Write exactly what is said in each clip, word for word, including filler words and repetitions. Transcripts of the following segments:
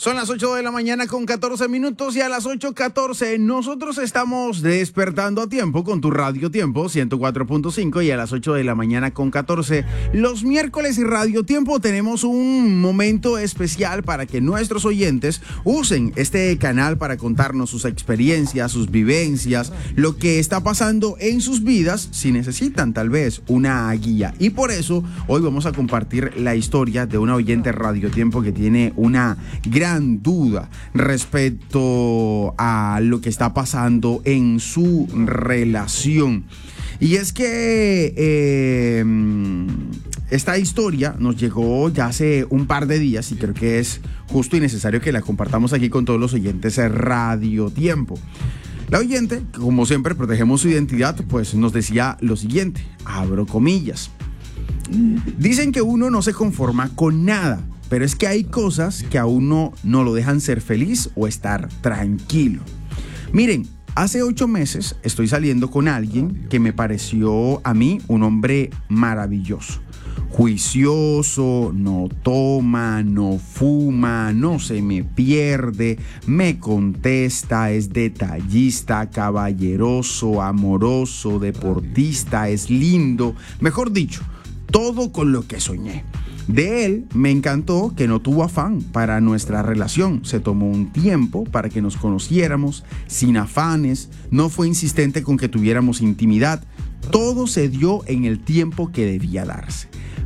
Son las ocho de la mañana con catorce minutos y a las ocho catorce nosotros estamos despertando a tiempo con tu Radio Tiempo ciento cuatro punto cinco y a las ocho de la mañana con catorce los miércoles y Radio Tiempo tenemos un momento especial para que nuestros oyentes usen este canal para contarnos sus experiencias, sus vivencias, lo que está pasando en sus vidas si necesitan tal vez una guía. Y por eso hoy vamos a compartir la historia de una oyente Radio Tiempo que tiene una gran duda respecto a lo que está pasando en su relación. Y es que eh, esta historia nos llegó ya hace un par de días y creo que es justo y necesario que la compartamos aquí con todos los oyentes de Radio Tiempo. La oyente, como siempre protegemos su identidad, pues nos decía lo siguiente, abro comillas. Dicen que uno no se conforma con nada, pero es que hay cosas que a uno no lo dejan ser feliz o estar tranquilo. Miren, hace ocho meses estoy saliendo con alguien que me pareció a mí un hombre maravilloso. Juicioso, no toma, no fuma, no se me pierde, me contesta, es detallista, caballeroso, amoroso, deportista, es lindo, mejor dicho, todo con lo que soñé. De él me encantó que no tuvo afán para nuestra relación, se tomó un tiempo para que nos conociéramos, sin afanes, no fue insistente con que tuviéramos intimidad, todo se dio en el tiempo que debía darse.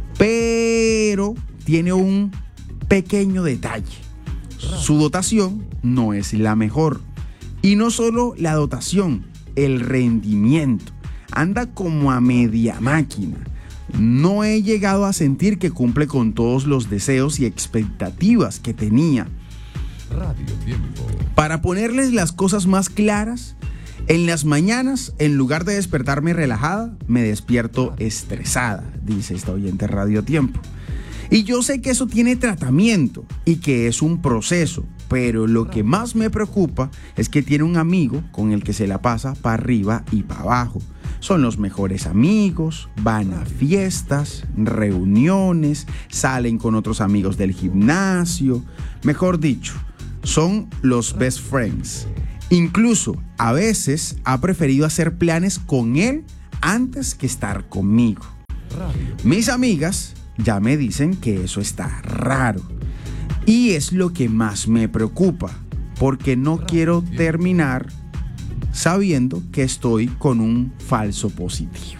Pero tiene un pequeño detalle, su dotación no es la mejor, y no solo la dotación, el rendimiento, anda como a media máquina. No he llegado a sentir que cumple con todos los deseos y expectativas que tenía. Radio Tiempo. Para ponerles las cosas más claras, en las mañanas, en lugar de despertarme relajada, me despierto estresada, dice esta oyente Radio Tiempo. Y yo sé que eso tiene tratamiento y que es un proceso, pero lo que más me preocupa es que tiene un amigo con el que se la pasa para arriba y para abajo. Son los mejores amigos, van a fiestas, reuniones, salen con otros amigos del gimnasio. Mejor dicho, son los best friends. Incluso a veces ha preferido hacer planes con él antes que estar conmigo. Mis amigas ya me dicen que eso está raro. Y es lo que más me preocupa, porque no quiero terminar sabiendo que estoy con un falso positivo.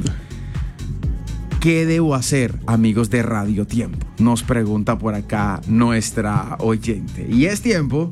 ¿Qué debo hacer, amigos de Radio Tiempo? Nos pregunta por acá nuestra oyente. Y es tiempo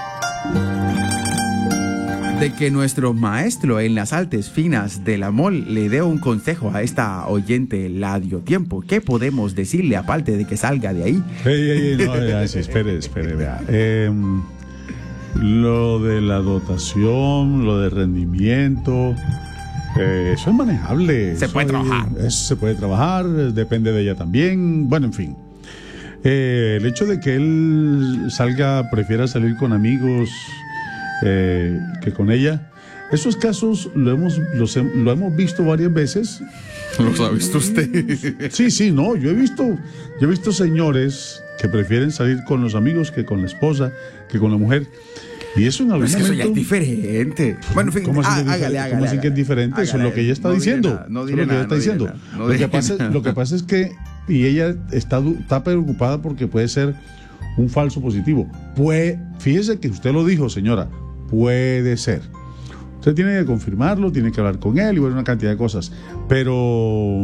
de que nuestro maestro en las artes finas del amor le dé un consejo a esta oyente Radio Tiempo. ¿Qué podemos decirle aparte de que salga de ahí? Ey, ey, ey, no, ya, sí, espere, espere, vea. Eh, Lo de la dotación, lo de rendimiento, eh, eso es manejable. Se puede eso, trabajar. Es, se puede trabajar, depende de ella también. Bueno, en fin. Eh, el hecho de que él salga, prefiera salir con amigos eh, que con ella, esos casos lo hemos, los, lo hemos visto varias veces. ¿Los ha visto usted? Sí, sí, no, yo he visto, yo he visto señores que prefieren salir con los amigos que con la esposa, que con la mujer. Y eso en algún es que momento... eso ya es diferente. Bueno, en fin, ¿Cómo así, ah, que, hágale, ¿cómo hágale, así que es diferente? hágale, Eso es lo que ella está no diciendo. Nada, no eso es lo que ella está no diciendo. nada, no lo, que pasa es, lo que pasa es que... Y ella está, está preocupada porque puede ser un falso positivo. Puede, fíjese que usted lo dijo, señora. Puede ser. Usted tiene que confirmarlo, tiene que hablar con él y ver una cantidad de cosas. Pero...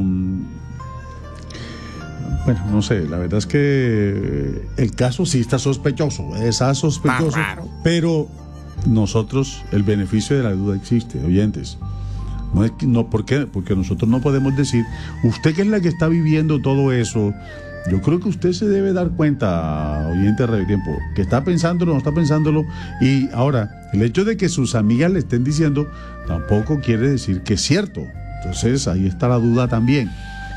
Bueno, no sé, la verdad es que el caso sí está sospechoso, está sospechoso, pero nosotros, el beneficio de la duda existe, oyentes. No es que, no, ¿por qué? Porque nosotros no podemos decir, usted que es la que está viviendo todo eso, yo creo que usted se debe dar cuenta, oyente de Radio Tiempo, que está pensándolo, no está pensándolo, y ahora, el hecho de que sus amigas le estén diciendo, tampoco quiere decir que es cierto. Entonces, ahí está la duda también.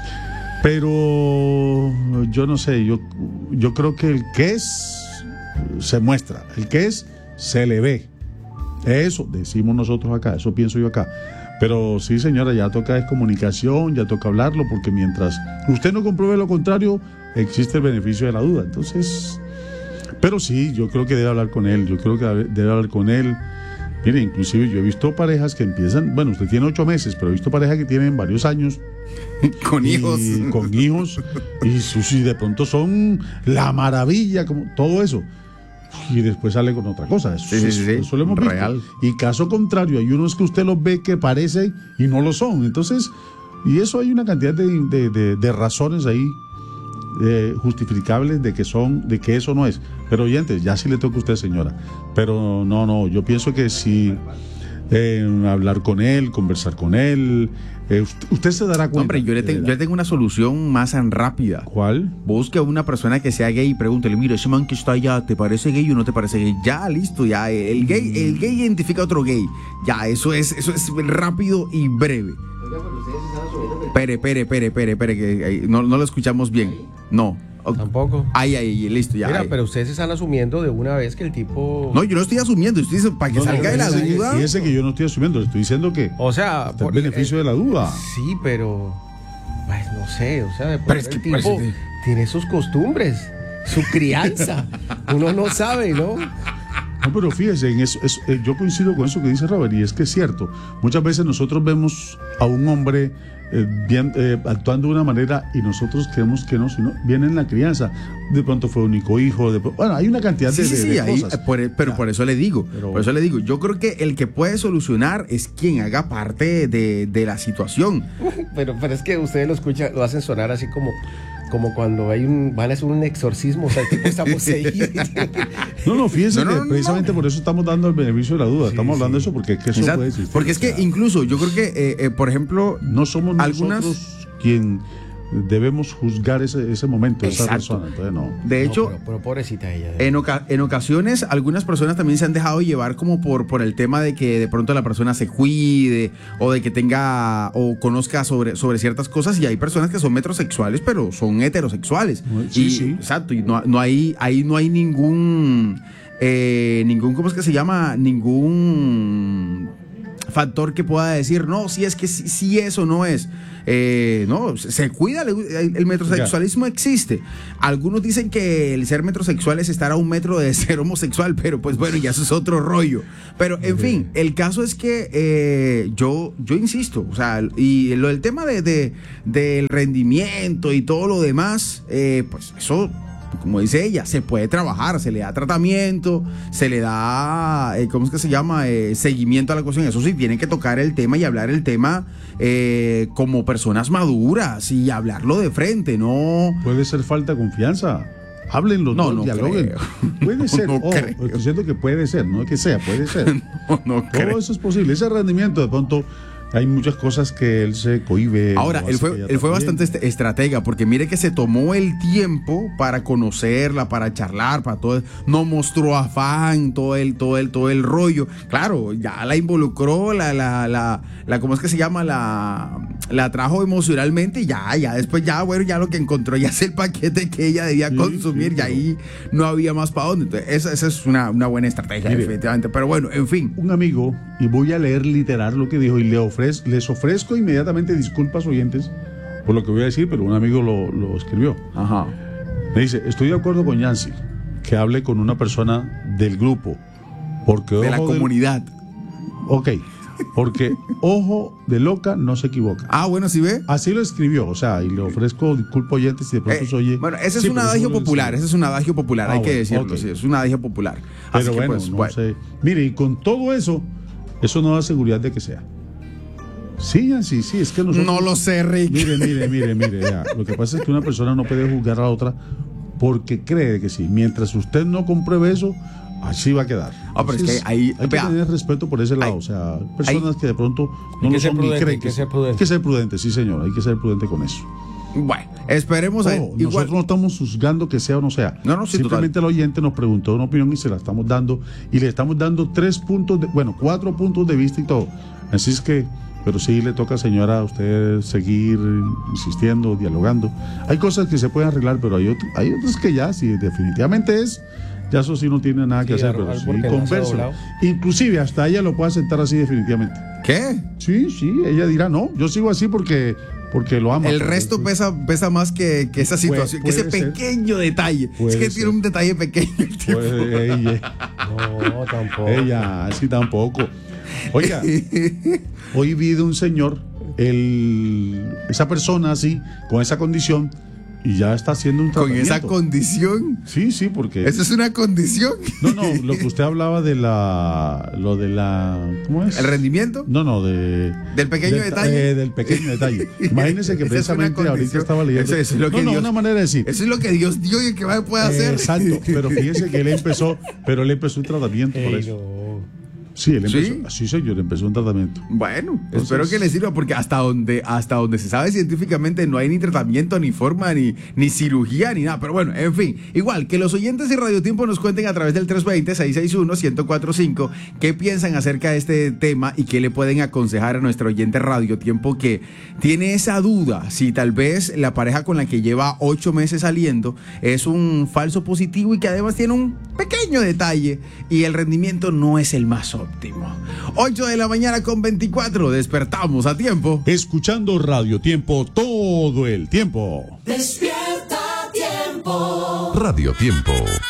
Pero yo no sé, yo, yo creo que el que es se muestra, el que es se le ve. Eso decimos nosotros acá, eso pienso yo acá. Pero sí, señora, ya toca es comunicación, ya toca hablarlo, porque mientras usted no compruebe lo contrario, existe el beneficio de la duda. Entonces, Pero sí, yo creo que debe hablar con él, yo creo que debe hablar con él. Mire, inclusive yo he visto parejas que empiezan, bueno, usted tiene ocho meses, pero he visto parejas que tienen varios años. Con y, hijos. Con hijos, y, sus, y de pronto son la maravilla, como todo eso. Y después sale con otra cosa. Eso, sí, sí, sí, eso lo hemos real. visto. Y caso contrario, hay unos que usted los ve que parecen y no lo son. Entonces, y eso hay una cantidad de, de, de, de razones ahí eh, justificables de que son, de que eso no es. Pero oyentes, ya sí le toca a usted, señora. Pero no, no, yo pienso que sí, eh, hablar con él, conversar con él. Eh, usted, usted se dará cuenta. Hombre, yo le, te, yo le tengo una solución más rápida. ¿Cuál? Busque a una persona que sea gay y pregúntele, mira, ese man que está allá, ¿te parece gay o no te parece gay? Ya, listo, ya. El gay, el gay identifica a otro gay. Ya, eso es, eso es rápido y breve. Pere, pere, pere, pere, pere, que eh, no, no lo escuchamos bien. No. Tampoco. Ahí, ahí, listo, ya. Mira, ahí. pero ustedes están asumiendo de una vez que el tipo... No, yo no estoy asumiendo, estoy diciendo para que No, salga no, de la fíjese duda. Que, fíjese que yo no estoy asumiendo, le estoy diciendo que O sea... está el beneficio eh, de la duda. Sí, pero... Pues no sé, o sea, de Pero es el que tipo parece- tiene sus costumbres, su crianza. Uno no sabe, ¿no? No, pero fíjese, en eso, eso, eh, yo coincido con eso que dice Robert, y es que es cierto. Muchas veces nosotros vemos a un hombre eh, bien, eh, actuando de una manera y nosotros creemos que no, sino viene en la crianza. De pronto fue único hijo. De, bueno, hay una cantidad Sí, de, sí, de- sí, de ahí, cosas. por- pero Ah, por eso le digo, pero- por eso le digo, yo creo que el que puede solucionar es quien haga parte de, de la situación. Pero, pero es que ustedes lo escuchan, lo hacen sonar así como, como cuando hay un, van a hacer un exorcismo, o sea, el tipo está poseído. No, no, fíjese No, no, que no, no. precisamente por eso estamos dando el beneficio de la duda. Sí, estamos hablando sí. de eso porque es que eso Exacto. puede existir. Porque es O que sea, incluso yo creo que, eh, eh, por ejemplo, no somos algunas- nosotros quien debemos juzgar ese, ese momento, esa Exacto. persona. Entonces, no. de hecho, No, pero, pero pobrecita ella. En, oca- en ocasiones, algunas personas también se han dejado llevar como por, por el tema de que de pronto la persona se cuide o de que tenga o conozca sobre, sobre ciertas cosas, y hay personas que son metrosexuales pero son heterosexuales. Sí, y, sí. Exacto, y no, no hay, ahí no hay ningún, eh, ningún, ¿cómo es que se llama? Ningún factor que pueda decir, no, si es que si, si eso no es. Eh, no, se, se cuida, el, el metrosexualismo existe. Algunos dicen que el ser metrosexual es estar a un metro de ser homosexual, pero pues bueno, ya eso es otro rollo. Pero en fin, el caso es que eh, yo, yo insisto, o sea, y lo del tema de, de, del rendimiento y todo lo demás, eh, pues eso, como dice ella, se puede trabajar, se le da tratamiento, se le da, eh, ¿cómo es que se llama? Eh, seguimiento a la cuestión. Eso sí, tienen que tocar el tema y hablar el tema eh, como personas maduras y hablarlo de frente, no... Puede ser falta de confianza. Hablen los No, dos, no dialoguen. creo. Puede No, ser. no oh, creo. estoy diciendo que puede ser, no que sea, puede ser. No, no Todo creo. eso es posible. Ese rendimiento, de pronto, hay muchas cosas que él se cohíbe. Ahora, o él hace fue, que ella él fue también. bastante est- estratega, porque mire que se tomó el tiempo para conocerla, para charlar, para todo. No mostró afán, todo el, todo el, todo el rollo. Claro, ya la involucró, la, la, la, la ¿cómo es que se llama? La, la atrajo emocionalmente y ya, ya después ya, bueno, ya lo que encontró ya es el paquete que ella debía Sí, consumir, sí, y pero- ahí no había más para dónde. Entonces, esa, esa es una, una buena estrategia, Mire. definitivamente. Pero bueno, en fin. Un amigo, y voy a leer literal lo que dijo, y le ofrez, les ofrezco inmediatamente disculpas, oyentes, por lo que voy a decir, pero un amigo lo, lo escribió. Ajá. Me dice, estoy de acuerdo con Yancy, que hable con una persona del grupo, porque De la ojo del- comunidad. Ok, porque ojo de loca no se equivoca. Ah, bueno, ¿sí ve? Así lo escribió, o sea, y le ofrezco disculpas, oyentes, si de pronto Eh, se oye. bueno, ese es Sí, un pero eso adagio lo popular, ese escribió. es un adagio popular, Ah, hay que bueno, decirlo, ok. sí, es un adagio popular. Así Pero que bueno, pues, no bueno. sé. Mire, y con todo eso, eso no da seguridad de que sea. Sí, Yancy, sí, es que nosotros... No lo sé, Rick. Mire, mire, mire, mire, ya. Lo que pasa es que una persona no puede juzgar a la otra porque cree que sí. Mientras usted no compruebe eso, así va a quedar. Ah, pero es Entonces, que ahí- hay que vea, tener respeto por ese lado. hay- o sea, hay personas que de pronto no Hay que lo ser son ni prudente, creen hay que sí. ser prudente. Hay que ser prudente, sí, señor. Hay que ser prudente con eso. Bueno, esperemos a ver. Ojo, Igual, nosotros no estamos juzgando que sea o no sea. No, no, sí, Simplemente el oyente nos preguntó una opinión y se la estamos dando. Y le estamos dando tres puntos, de, bueno, cuatro puntos de vista y todo. Así es que, pero sí le toca, señora, a usted seguir insistiendo, dialogando. Hay cosas que se pueden arreglar, pero hay, otro- hay otras que ya, si definitivamente es, ya eso sí no tiene nada que Sí, hacer, algo- pero algo sí, porque no se ha convérselo. doblado. Inclusive hasta ella lo puede aceptar así definitivamente. ¿qué? Sí, sí, ella dirá, no, yo sigo así porque porque lo ama. El resto pesa, pesa más que, que esa situación, puede, que ese puede pequeño ser. detalle. Puede es que ser. tiene un detalle pequeño el tipo. Puede, ella, No, tampoco. ella, sí, tampoco. Oiga, hoy vi de un señor, el, esa persona así, con esa condición, y ya está haciendo un Con tratamiento. esa condición. Sí, sí, porque... Eso es una condición. No, no, lo que usted hablaba de la... Lo de la... ¿Cómo es? ¿El rendimiento? No, no, de... ¿Del pequeño del, detalle? Eh, del pequeño detalle. Imagínese que Esa es una precisamente ahorita condición. estaba leyendo... Eso, eso es lo que no, no, Dios, una manera de decir. Eso es lo que Dios dio y que más puede hacer. Eh, exacto, pero fíjese que él empezó, pero él empezó un tratamiento por Ey, eso. no. Sí, él empezó, ¿Sí? sí, señor, empezó un tratamiento. Bueno, Entonces- espero que le sirva porque hasta donde, hasta donde se sabe científicamente no hay ni tratamiento, ni forma, ni, ni cirugía, ni nada. Pero bueno, en fin, igual que los oyentes de Radio Tiempo nos cuenten a través del tres dos cero, seis seis uno, uno cero cuatro cinco qué piensan acerca de este tema y qué le pueden aconsejar a nuestro oyente Radio Tiempo que tiene esa duda si tal vez la pareja con la que lleva ocho meses saliendo es un falso positivo y que además tiene un pequeño detalle y el rendimiento no es el más óptimo. ocho de la mañana con veinticuatro, despertamos a tiempo. Escuchando Radio Tiempo todo el tiempo. Despierta Tiempo. Radio Tiempo.